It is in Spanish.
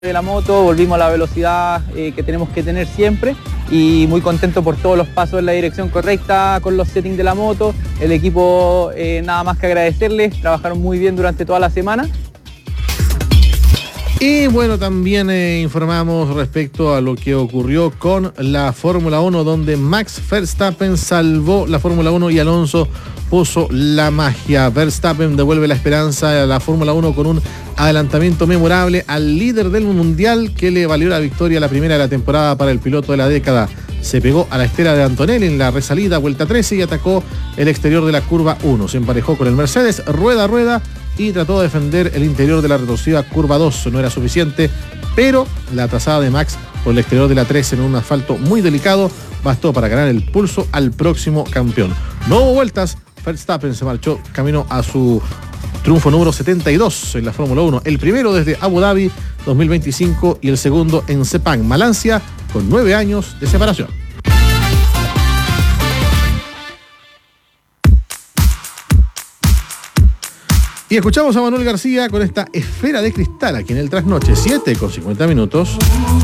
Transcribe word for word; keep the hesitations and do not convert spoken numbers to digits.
de la moto, volvimos a la velocidad eh, que tenemos que tener siempre y muy contento por todos los pasos en la dirección correcta con los settings de la moto. El equipo, eh, nada más que agradecerles, trabajaron muy bien durante toda la semana. Y bueno, también eh, informamos respecto a lo que ocurrió con la Fórmula uno, donde Max Verstappen salvó la Fórmula uno y Alonso puso la magia. Verstappen devuelve la esperanza a la Fórmula uno con un adelantamiento memorable al líder del mundial que le valió la victoria, la primera de la temporada para el piloto de la década. Se pegó a la estela de Antonelli en la resalida, vuelta trece, y atacó el exterior de la curva uno. Se emparejó con el Mercedes, rueda a rueda, y trató de defender el interior de la retorcida curva dos. No era suficiente, pero la trazada de Max por el exterior de la trece en un asfalto muy delicado bastó para ganar el pulso al próximo campeón. No hubo vueltas, Verstappen se marchó camino a su triunfo número setenta y dos en la Fórmula uno, el primero desde Abu Dhabi dos mil veinticinco y el segundo en Sepang, Malasia, con nueve años de separación. Y escuchamos a Manuel García con esta esfera de cristal aquí en el Trasnoche, siete con cincuenta minutos.